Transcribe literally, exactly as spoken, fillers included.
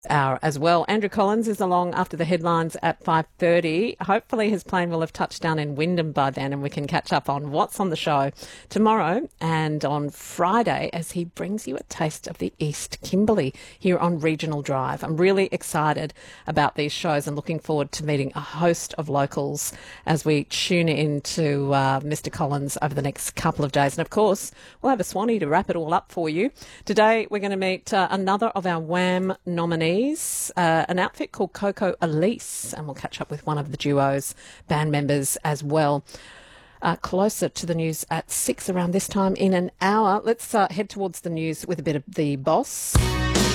Hour as well. Andrew Collins is along after the headlines at five thirty. Hopefully his plane will have touched down in Wyndham by then and we can catch up on what's on the show tomorrow and on Friday as he brings you a taste of the East Kimberley here on Regional Drive. I'm really excited about these shows and looking forward to meeting a host of locals as we tune in to uh, Mister Collins over the next couple of days. And of course, we'll have a Swanee to wrap it all up for you. Today we're going to meet uh, another of our WHAM nominees. Uh, an outfit called Coco Elise, and we'll catch up with one of the duo's band members as well. Uh, closer to the news at six around this time in an hour. Let's uh, head towards the news with a bit of the boss.